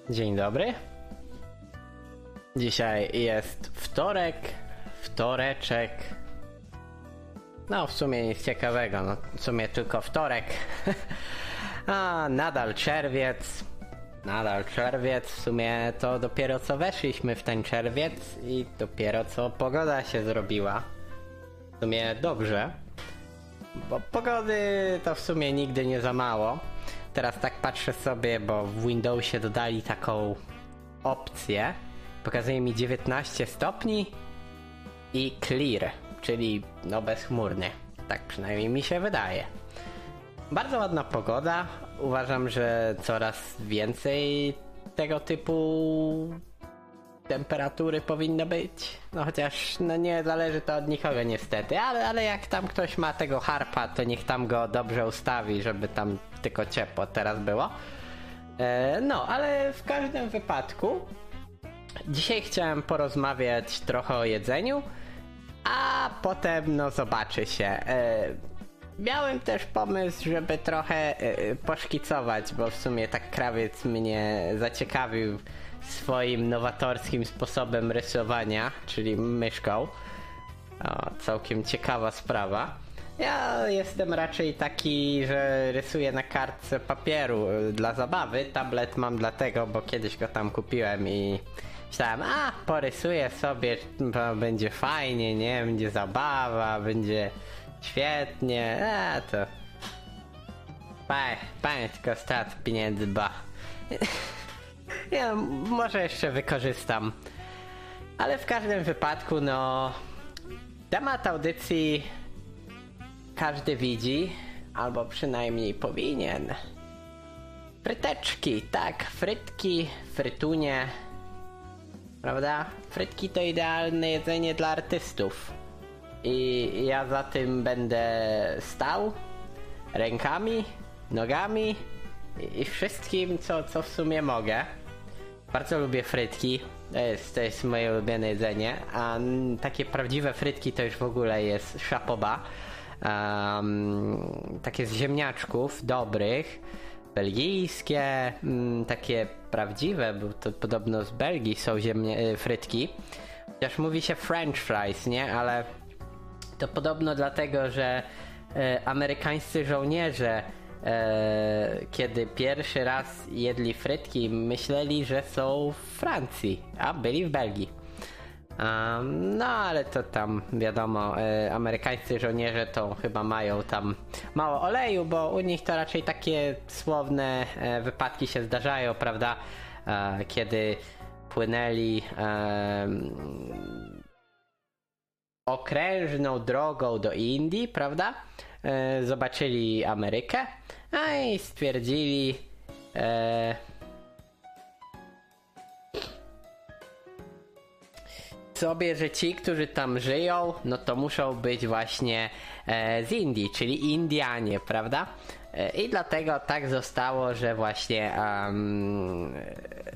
Dzień dobry. Dzisiaj jest wtoreczek. No w sumie nic ciekawego, no w sumie tylko wtorek. A nadal czerwiec, w sumie to dopiero co weszliśmy w ten czerwiec i dopiero co pogoda się zrobiła. W sumie dobrze, bo pogody to w sumie nigdy nie za mało. Teraz tak patrzę sobie, bo w Windowsie dodali taką opcję. Pokazuje mi 19 stopni i clear, czyli no bezchmurny. Tak przynajmniej mi się wydaje. Bardzo ładna pogoda. Uważam, że coraz więcej tego typu temperatury powinno być. No chociaż no nie zależy to od nikogo niestety, ale jak tam ktoś ma tego harpa, to niech tam go dobrze ustawi, żeby tam tylko ciepło teraz było. No, ale w każdym wypadku dzisiaj chciałem porozmawiać trochę o jedzeniu, a potem no zobaczy się. Miałem też pomysł, żeby trochę poszkicować, bo w sumie tak krawiec mnie zaciekawił swoim nowatorskim sposobem rysowania, czyli myszką. Całkiem ciekawa sprawa. Ja jestem raczej taki, że rysuję na kartce papieru dla zabawy. Tablet mam dlatego, bo kiedyś go tam kupiłem i myślałem, porysuję sobie, będzie fajnie, nie? Będzie zabawa, będzie świetnie, to Panie tylko strat pieniędzy, ja może jeszcze wykorzystam. Ale w każdym wypadku, no temat audycji każdy widzi, albo przynajmniej powinien. Fryteczki, tak, frytki, frytunie, prawda? Frytki to idealne jedzenie dla artystów. I ja za tym będę stał rękami, nogami i wszystkim, co w sumie mogę. Bardzo lubię frytki, to jest moje ulubione jedzenie, a takie prawdziwe frytki to już w ogóle jest szapoba. Takie z ziemniaczków dobrych, belgijskie, takie prawdziwe, bo to podobno z Belgii są frytki. Chociaż mówi się French fries, nie? Ale to podobno dlatego, że amerykańscy żołnierze kiedy pierwszy raz jedli frytki, myśleli, że są w Francji, a byli w Belgii. No ale to tam wiadomo, amerykańscy żołnierze to chyba mają tam mało oleju, bo u nich to raczej takie słowne wypadki się zdarzają, prawda? Kiedy płynęli okrężną drogą do Indii, prawda? Zobaczyli Amerykę, i stwierdzili sobie, że ci, którzy tam żyją, no to muszą być właśnie z Indii, czyli Indianie, prawda? I dlatego tak zostało, że właśnie